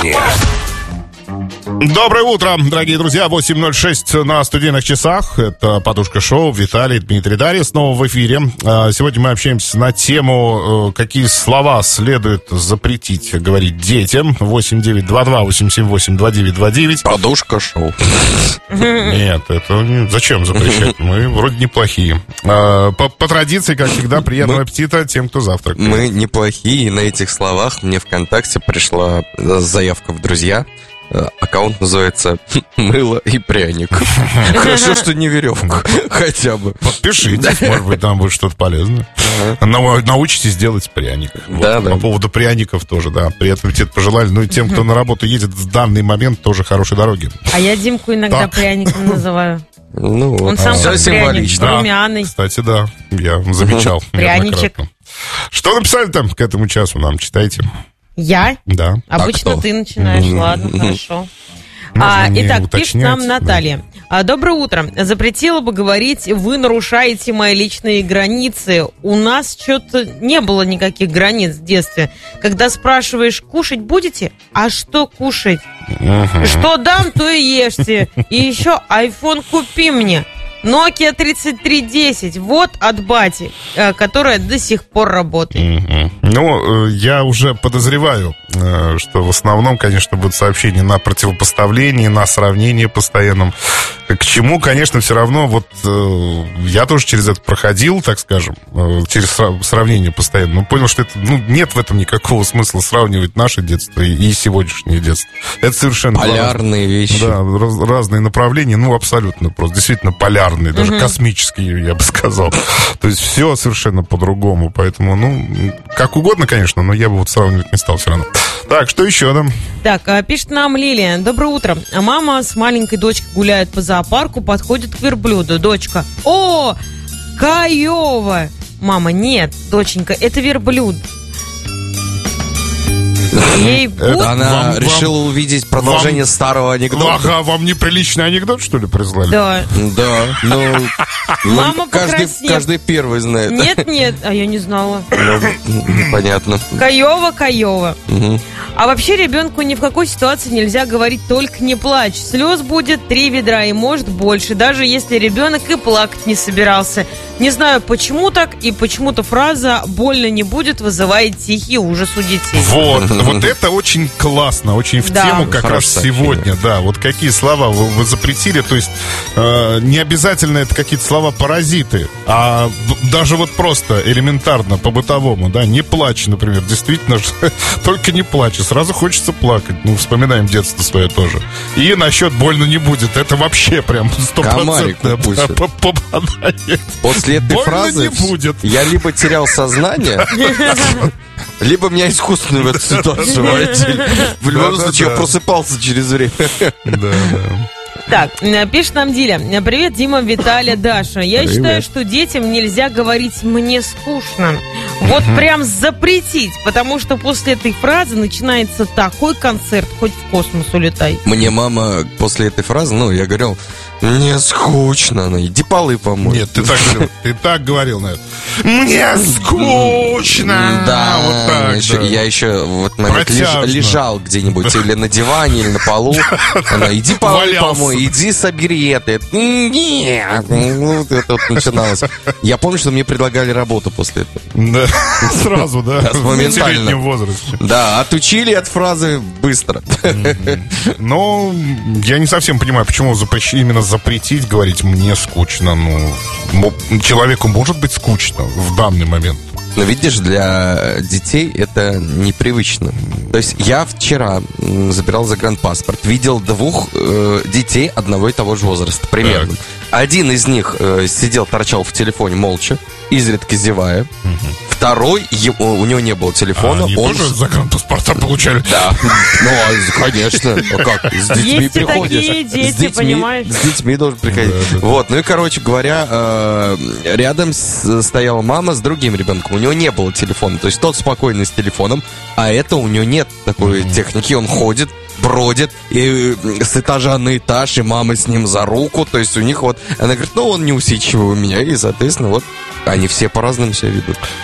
Доброе утро, дорогие друзья. 8:06 на студийных часах. Это «Подушка шоу». Виталий, Дмитрий, Дарья снова в эфире. Сегодня мы общаемся на тему, какие слова следует запретить говорить детям. 8922-878-2929. «Подушка шоу». Нет, это зачем запрещать? Мы вроде неплохие. По традиции, как всегда, приятного аппетита тем, кто завтракает. Мы неплохие, и на этих словах мне ВКонтакте пришла заявка в друзья. Аккаунт называется «Мыло и пряник». Хорошо, что не веревку, хотя бы. Подпишитесь, может быть, там будет что-то полезное. Научитесь делать пряник. Да. По поводу пряников тоже, да. Приятного аппетита пожелали. Ну и тем, кто на работу едет в данный момент, тоже хорошей дороги. А я Димку иногда пряником называю. Ну, он сам все символично. Румяный. Кстати, да, я замечал. Пряничек. Что написали там к этому часу нам? Читайте. Я? Да. Обычно ты начинаешь, ладно, хорошо. Итак, пишет нам Наталья. Доброе утро. Запретила бы говорить, вы нарушаете мои личные границы. У нас что-то не было никаких границ в детстве. Когда спрашиваешь, кушать будете? А что кушать? Что дам, то и ешьте. И еще iPhone купи мне. Nokia 3310, вот от бати, которая до сих пор работает. Ну, я уже подозреваю, что в основном, конечно, будут сообщения на противопоставление, на сравнение постоянном. К чему, конечно, все равно, вот я тоже через это проходил, так скажем, через сравнение постоянно, но понял, что это, нет в этом никакого смысла сравнивать наше детство и сегодняшнее детство. Это совершенно полярные вещи. Да, разные направления, абсолютно просто, действительно полярные, даже космические, я бы сказал. То есть все совершенно по-другому, поэтому, как угодно, конечно, но я бы сравнивать не стал все равно. Так, что еще там? Так, пишет нам Лилия. Доброе утро. Мама с маленькой дочкой гуляет по зоопарку, подходит к верблюду. Дочка: о, Каева! Мама: нет, доченька, это верблюд. Она решила увидеть продолжение старого анекдота. Ага, вам неприличный анекдот, что ли, прислали? Да. Мама каждый первый знает. Нет, а я не знала. Понятно. Каева. А вообще ребенку ни в какой ситуации нельзя говорить «только не плачь». Слез будет 3 ведра и может больше, даже если ребенок и плакать не собирался. Не знаю, почему так, и почему-то фраза «больно не будет» вызывает тихий ужас у детей. Вот это очень классно, очень в тему как раз сегодня. Да, вот какие слова вы запретили, то есть не обязательно это какие-то слова-паразиты, а даже вот просто элементарно, по-бытовому, да, не плачь, например, действительно, только не плачь, сразу хочется плакать, вспоминаем детство свое тоже. И насчет «больно не будет», это вообще прям 100% попадает. После этой фразы я либо терял сознание, либо меня искусственно в эту ситуацию вводили. В любом случае, я просыпался через время. Так, пишет нам Диля. Привет, Дима, Виталия, Даша. Я считаю, что детям нельзя говорить «мне скучно». Вот прям запретить, потому что после этой фразы начинается такой концерт, хоть в космос улетай. Мне мама после этой фразы, я говорил: мне скучно, иди полы помой. Нет, ты так говорил, наверное. Мне скучно. Да, вот так. Я еще в этот момент лежал где-нибудь или на диване, или на полу. Она: иди полы помой, иди собери это. Нет, это вот начиналось. Я помню, что мне предлагали работу после этого. Да, сразу, да, в моментально. возрасте. Да, отучили от фразы быстро. Но я не совсем понимаю, почему именно запретить говорить «мне скучно». Человеку может быть скучно в данный момент. Но видишь, для детей это непривычно. То есть я вчера забирал загранпаспорт, видел 2 детей одного и того же возраста, примерно. Так. Один из них сидел, торчал в телефоне молча, изредка зевая. Второй, у него не было телефона. Они тоже загранпаспорта получали? Да, конечно. Как? С детьми приходишь. Есть такие дети, понимаешь? С детьми должен приходить. Вот, короче говоря, рядом стояла мама с другим ребенком. У него не было телефона. То есть тот спокойно с телефоном, а это у него нет такой техники. Он ходит, бродит и с этажа на этаж, и мама с ним за руку. То есть у них она говорит: он неусидчивый у меня. И, соответственно, они все по-разному себя ведут.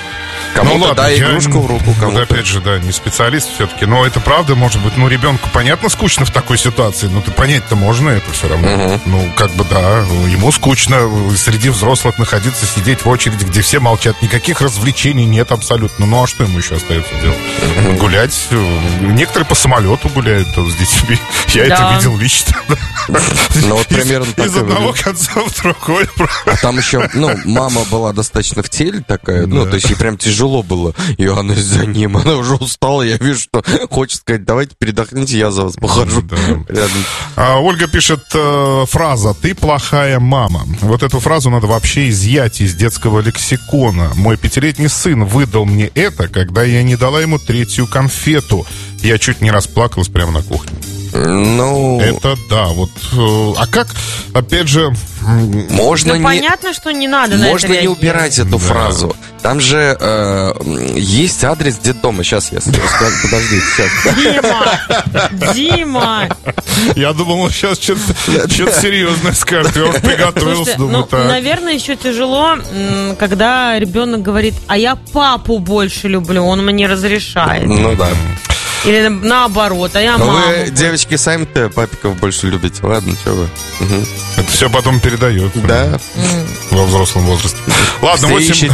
Кому-то дай игрушку в руку, кому-то. Опять же, да, не специалист все-таки. Но это правда, может быть, ребенку, понятно, скучно в такой ситуации, но понять-то можно это все равно. Да, ему скучно среди взрослых находиться, сидеть в очереди, где все молчат. Никаких развлечений нет абсолютно. Ну, а что ему еще остается делать? Гулять. Некоторые по самолету гуляют с детьми. Я это видел лично. Ну, вот примерно так. Из одного конца в другой. А там еще, мама была достаточно в теле такая, то есть ей прям тяжело было. И она за ним, она уже устала, я вижу, что хочет сказать, давайте передохните, я за вас похожу рядом. Ольга пишет фраза «Ты плохая мама». Вот эту фразу надо вообще изъять из детского лексикона. Мой 5-летний сын выдал мне это, когда я не дала ему 3-ю конфету. Я чуть не расплакалась прямо на кухне. Это да, вот. А как, опять же... Можно понятно, что не надо на можно не убирать эту фразу. Там же есть адрес детдома. Сейчас я скажу, подожди, сейчас. Дима! Я думал, он сейчас что-то серьезное скажет. Я уже приготовился. Наверное, еще тяжело, когда ребенок говорит, а я папу больше люблю, он мне разрешает. Ну да. Или наоборот, а я маму. Вы, девочки, сами-то папиков больше любите. Ладно, что вы. Это все потом передается. Да. Во взрослом возрасте. Ладно,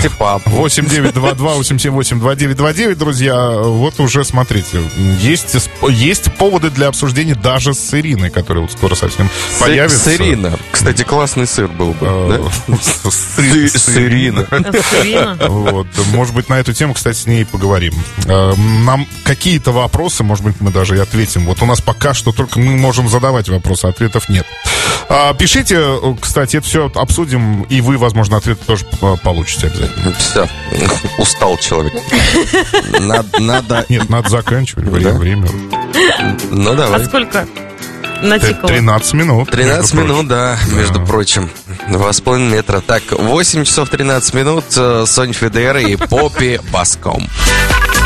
8-9-2-8-7-8-2-9-2-9, друзья. Вот уже, смотрите, есть поводы для обсуждения даже с Ириной, которая вот скоро совсем появится. С Ириной. Кстати, классный сыр был бы. С Ириной. Вот. Может быть, на эту тему, кстати, с ней поговорим. Нам какие-то вопросы, может быть, мы даже и ответим. Вот у нас пока что только мы можем задавать вопросы, ответов нет. Пишите, кстати, это все обсудим, и вы, возможно, ответы тоже получите обязательно. Все, устал человек. Надо... Нет, надо заканчивать время. Ну, давай. А сколько натикало? 13 минут. 13 минут, да, между прочим. 2,5 метра. Так, 8 часов 13 минут. Соня Федера и Поппи Баском.